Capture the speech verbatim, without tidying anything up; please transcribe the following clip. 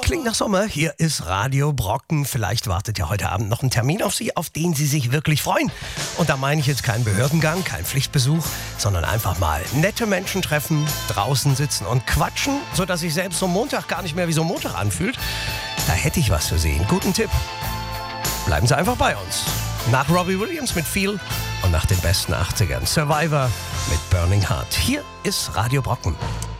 Klingt nach Sommer, hier ist Radio Brocken. Vielleicht wartet ja heute Abend noch ein Termin auf Sie, auf den Sie sich wirklich freuen. Und da meine ich jetzt keinen Behördengang, keinen Pflichtbesuch, sondern einfach mal nette Menschen treffen, draußen sitzen und quatschen, sodass sich selbst so ein Montag gar nicht mehr wie so ein Montag anfühlt. Da hätte ich was für Sie. Einen guten Tipp. Bleiben Sie einfach bei uns. Nach Robbie Williams mit Feel und nach den besten achtzigern Survivor mit Burning Heart. Hier ist Radio Brocken.